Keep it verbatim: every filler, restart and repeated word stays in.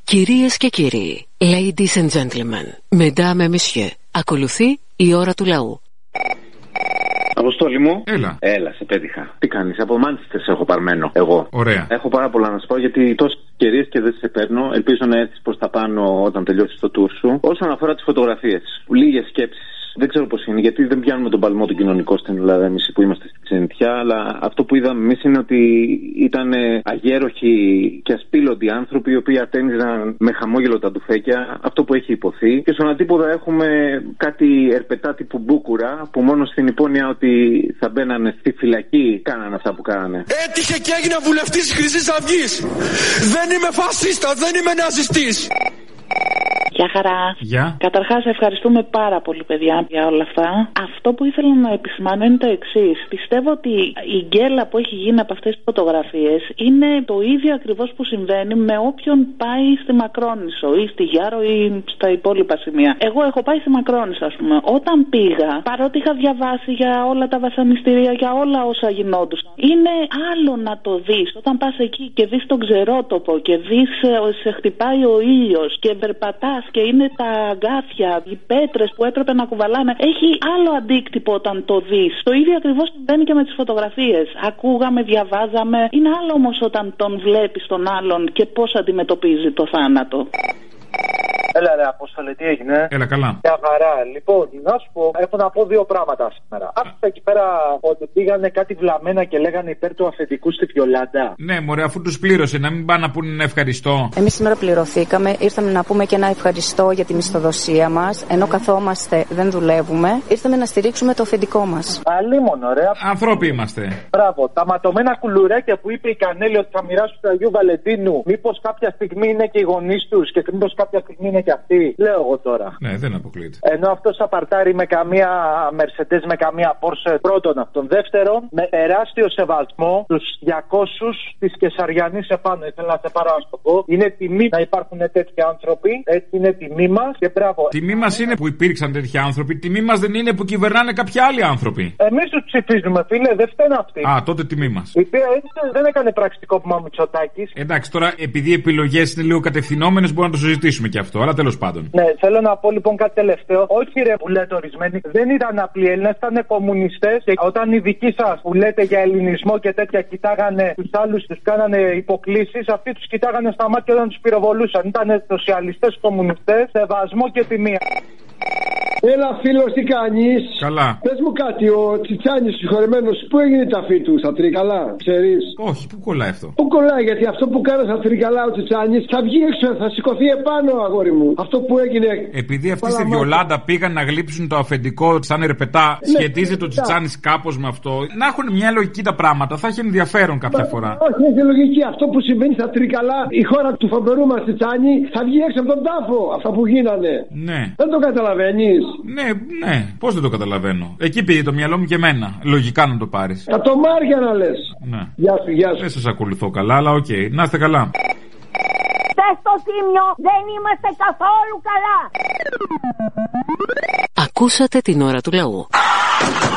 Κυρίες και κύριοι, ladies and gentlemen, mesdames et messieurs, ακολουθεί η ώρα του λαού. Αποστόλη μου. Έλα. Έλα, σε πέτυχα. Τι κάνεις, από Μάντσεστερ σε έχω παρμένο. Εγώ. Ωραία. Έχω πάρα πολλά να σου πω γιατί τόσες ευκαιρίες και δεν σε παίρνω. Ελπίζω να έρθεις προς τα πάνω όταν τελειώσεις το tour σου. Όσον αφορά τις φωτογραφίες, λίγες σκέψεις. Δεν ξέρω πώς είναι, γιατί δεν πιάνουμε τον παλμό τον κοινωνικό στην Ελλάδα εμείς που είμαστε στη ξενιτιά, αλλά αυτό που είδαμε εμείς είναι ότι ήταν αγέροχοι και ασπίλωτοι άνθρωποι οι οποίοι ατένιζαν με χαμόγελο τα ντουφέκια, αυτό που έχει υποθεί. Και στον αντίποδα έχουμε κάτι ερπετά τύπου Μπούκουρα που μόνο στην υπόνοια ότι θα μπαίνανε στη φυλακή κάνανε αυτά που κάνανε. Έτυχε και έγινε βουλευτής της Χρυσής Αυγής. Δεν είμαι φασίστας, δεν είμαι ναζιστής. Γεια χαρά. Γεια. Καταρχάς, ευχαριστούμε πάρα πολύ, παιδιά, για όλα αυτά. Αυτό που ήθελα να επισημάνω είναι το εξής. Πιστεύω ότι η γκέλα που έχει γίνει από αυτές τις φωτογραφίες είναι το ίδιο ακριβώς που συμβαίνει με όποιον πάει στη Μακρόνισσο ή στη Γιάρο ή στα υπόλοιπα σημεία. Εγώ έχω πάει στη Μακρόνισσο, ας πούμε. Όταν πήγα, παρότι είχα διαβάσει για όλα τα βασανιστήρια, για όλα όσα γινόντουσαν, είναι άλλο να το δεις. Όταν πας εκεί και δεις τον ξερότοπο και δεις σε χτυπάει ο ήλιος και περπατάς και είναι τα αγκάθια, οι πέτρες που έπρεπε να κουβαλάνε. Έχει άλλο αντίκτυπο όταν το δεις. Το ίδιο ακριβώς συμβαίνει και με τις φωτογραφίες. Ακούγαμε, διαβάζαμε. Είναι άλλο όμως όταν τον βλέπεις τον άλλον και πώς αντιμετωπίζει το θάνατο. Έλα ρε Απόστολε, τι έγινε? Έλα καλά. Μια χαρά. Λοιπόν, να σου πω, έχω να πω δύο πράγματα σήμερα. Άκουσα εκεί πέρα ότι πήγανε κάτι βλαμμένα και λέγανε υπέρ του αφεντικού στη Βιολάντα. Ναι, μωρέ, αφού τους πλήρωσε, να μην πάνε να πούνε ευχαριστώ. Εμείς σήμερα πληρωθήκαμε, ήρθαμε να πούμε και ένα ευχαριστώ για τη μισθοδοσία μας. Ενώ καθόμαστε, δεν δουλεύουμε, ήρθαμε να στηρίξουμε το αφεντικό μας. Αλίμονο, ρε. Ανθρώποι είμαστε. Μπράβο. Τα ματωμένα κουλουράκια που είπε η Κανέλη ότι θα μοιράσουν του Αγίου Βαλεντίνου, μήπως κάποια στιγμή είναι και οι γονείς τους και μήπως κάποια στιγμή είναι και αυτοί. Λέω εγώ τώρα. Ναι, δεν αποκλείεται. Ενώ αυτό θα παρτάρει με καμία Mercedes, με καμία Porsche. Πρώτον αυτόν. Δεύτερον, με τεράστιο σεβασμό τους διακόσιους της Κεσαριανής επάνω. Ήθελα να σε πάρω να σου το πω. Είναι τιμή να υπάρχουν τέτοιοι άνθρωποι. Έτσι είναι τιμή μας και μπράβο. Τιμή μας είναι που υπήρξαν τέτοιοι άνθρωποι. Τιμή μας δεν είναι που κυβερνάνε κάποιοι άλλοι άνθρωποι. Εμείς τους ψηφίζουμε, φίλε, δεν φταίνε αυτοί. Α, τότε τιμή μας. Η οποία δεν έκανε πραξικό που ο Μητσοτάκης. Εντάξει, τώρα επειδή οι επιλογές είναι λίγο κατευθυνόμενες, μπορούμε να το συζητήσουμε και αυτό. Αλλά τέλος πάντων. Ναι, θέλω να πω λοιπόν κάτι τελευταίο. Όχι ρε που λέτε ορισμένοι, δεν ήταν απλοί Έλληνες, ήταν κομμουνιστές. Και όταν οι δικοί σας που λέτε για ελληνισμό και τέτοια κοιτάγανε τους άλλους, τους κάνανε υποκλήσεις, αυτοί τους κοιτάγανε στα μάτια όταν τους πυροβολούσαν. Ήτανε σοσιαλιστές, κομμουνιστές, σεβασμό και τιμία. Έλα φίλος, τι κάνεις? Καλά. Πες μου κάτι, ο Τσιτσάνης συγχωρεμένος, πού έγινε η ταφή του στα Τρικαλά, ξέρεις? Όχι, πού κολλάει αυτό? Πού κολλάει, γιατί αυτό που κάνει στα Τρικαλά ο Τσιτσάνης θα βγει έξω, θα σηκωθεί επάνω, αγόρι μου. Αυτό που έγινε. Επειδή αυτοί στη Βιολάντα πήγαν να γλύψουν το αφεντικό σαν ερπετά, ναι, σχετίζεται ο Τσιτσάνης κάπως με αυτό. Να έχουν μια λογική τα πράγματα, θα έχει ενδιαφέρον κάποια Μα, φορά. Όχι, έχει λογική. Αυτό που συμβαίνει στα Τρικαλά, η χώρα του φοβερού μας Τσιτσάνη θα βγει έξω από τον τάφο. Αυτά που γίνανε. Ναι. Δεν το καταλαβαίνεις? Ναι, ναι, πώς δεν το καταλαβαίνω. Εκεί πήγε το μυαλό μου και εμένα. Λογικά να το πάρεις. Κατομάρια να λες. Ναι. Γεια σου, γεια σου. Δεν σας ακολουθώ καλά, αλλά οκ. Okay. Να είστε καλά. Στο Τίμιο δεν είμαστε καθόλου καλά. Ακούσατε την ώρα του λαού.